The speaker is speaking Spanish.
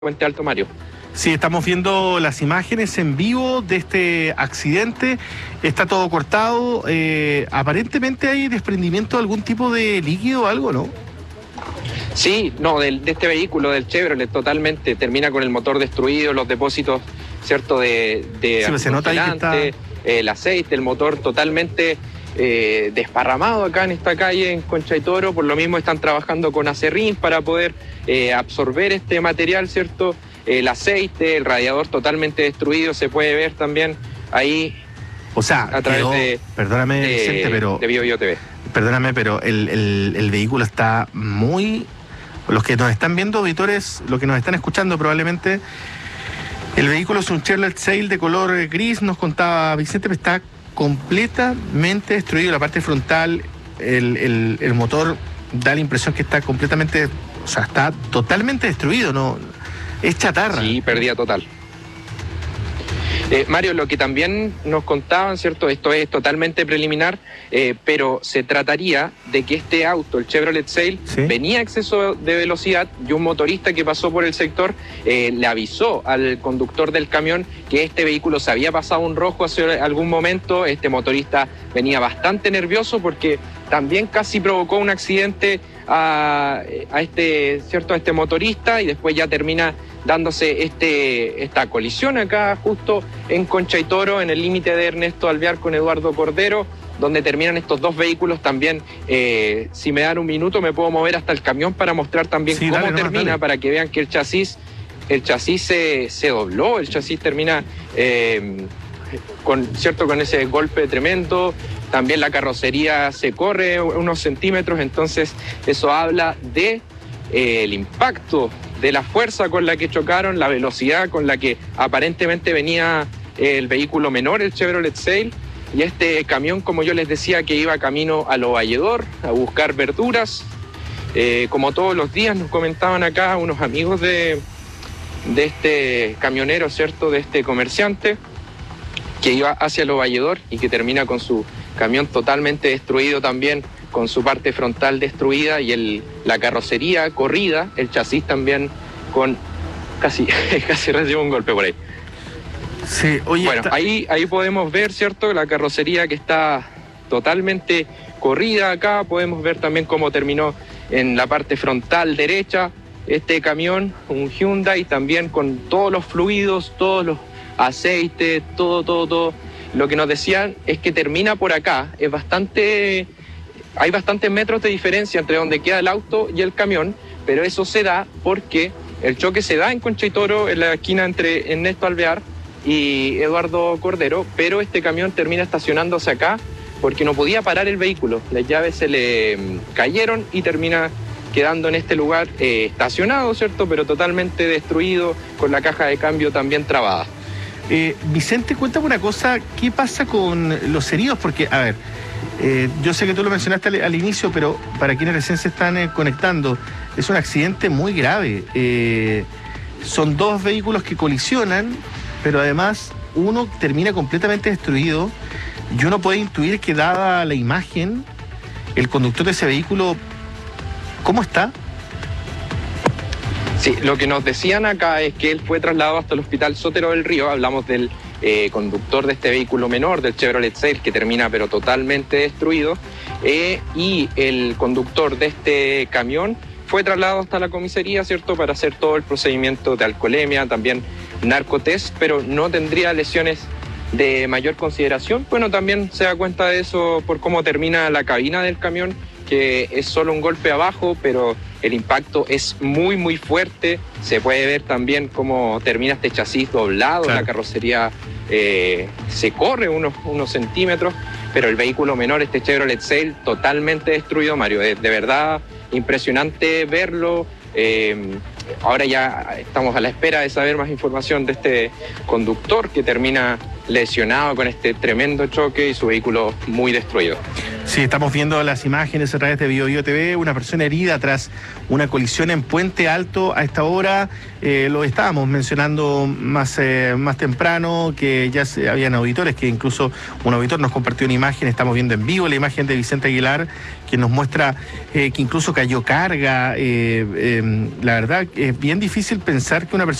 Puente Alto, Mario. Sí, estamos viendo las imágenes en vivo de este accidente. Está todo cortado. Aparentemente hay desprendimiento de algún tipo de líquido o algo, ¿no? Sí, no, de este vehículo, del Chevrolet, totalmente. Termina con el motor destruido, los depósitos, ¿cierto? De Sí, se nota ahí que está... el aceite, el motor totalmente desparramado acá en esta calle, en Concha y Toro. Por lo mismo están trabajando con Acerrín para poder absorber este material, ¿cierto? El aceite, el radiador totalmente destruido, se puede ver también ahí. O sea, a través de, perdóname, Vicente, pero... de Bio TV. Perdóname, pero el vehículo está muy... Los que nos están viendo, auditores, los que nos están escuchando probablemente, el vehículo es un Chevrolet Sail de color gris, nos contaba Vicente, pero está completamente destruido. La parte frontal, el motor da la impresión que está completamente... O sea, está totalmente destruido, ¿no? Es chatarra. Sí, pérdida total. Mario, lo que también nos contaban, ¿cierto? Esto es totalmente preliminar, pero se trataría de que este auto, el Chevrolet Sail, ¿sí?, venía a exceso de velocidad y un motorista que pasó por el sector le avisó al conductor del camión que este vehículo se había pasado un rojo hace algún momento. Este motorista venía bastante nervioso porque también casi provocó un accidente a este motorista, y después ya termina dándose esta colisión acá justo en Concha y Toro, en el límite de Ernesto Alvear con Eduardo Cordero, donde terminan estos dos vehículos también. Si me dan un minuto me puedo mover hasta el camión para mostrar también cómo termina, para que vean que el chasis se dobló, el chasis termina con ese golpe tremendo. También la carrocería se corre unos centímetros, entonces eso habla de el impacto, de la fuerza con la que chocaron, la velocidad con la que aparentemente venía el vehículo menor, el Chevrolet Sail, y este camión, como yo les decía, que iba camino a Lo Valledor a buscar verduras. Como todos los días nos comentaban acá unos amigos de este camionero, ¿cierto?, de este comerciante, que iba hacia Lo Valledor y que termina con su camión totalmente destruido también, con su parte frontal destruida y la carrocería corrida, el chasis también con casi recibe un golpe por ahí. Sí, oye, bueno, ahí podemos ver, ¿cierto?, la carrocería que está totalmente corrida acá. Podemos ver también cómo terminó en la parte frontal derecha este camión, un Hyundai, también con todos los fluidos, todos los aceites, todo. Lo que nos decían es que termina por acá, hay bastantes metros de diferencia entre donde queda el auto y el camión, pero eso se da porque el choque se da en Concha y Toro, en la esquina entre Ernesto Alvear y Eduardo Cordero, pero este camión termina estacionándose acá porque no podía parar el vehículo. Las llaves se le cayeron y termina quedando en este lugar estacionado, ¿cierto?, pero totalmente destruido, con la caja de cambio también trabada. Vicente, cuéntame una cosa, ¿qué pasa con los heridos? Porque, a ver, yo sé que tú lo mencionaste al inicio, pero para quienes recién se están conectando, es un accidente muy grave. Son dos vehículos que colisionan, pero además uno termina completamente destruido, y uno puede intuir que, dada la imagen, el conductor de ese vehículo, ¿cómo está? Sí, lo que nos decían acá es que él fue trasladado hasta el Hospital Sotero del Río. Hablamos del conductor de este vehículo menor, del Chevrolet Sail, que termina pero totalmente destruido, y el conductor de este camión fue trasladado hasta la comisaría, ¿cierto?, para hacer todo el procedimiento de alcoholemia, también narcotest, pero no tendría lesiones de mayor consideración. Bueno, también se da cuenta de eso por cómo termina la cabina del camión, que es solo un golpe abajo, pero el impacto es muy, muy fuerte. Se puede ver también cómo termina este chasis doblado, claro. La carrocería se corre unos centímetros, pero el vehículo menor, este Chevrolet Sail, totalmente destruido, Mario. De verdad, impresionante verlo. Ahora ya estamos a la espera de saber más información de este conductor que termina lesionado con este tremendo choque y su vehículo muy destruido. Sí, estamos viendo las imágenes a través de BioBio TV, una persona herida tras una colisión en Puente Alto a esta hora. Lo estábamos mencionando más temprano, que ya habían auditores, que incluso un auditor nos compartió una imagen, estamos viendo en vivo la imagen de Vicente Aguilar, que nos muestra que incluso cayó carga. La verdad, es bien difícil pensar que una persona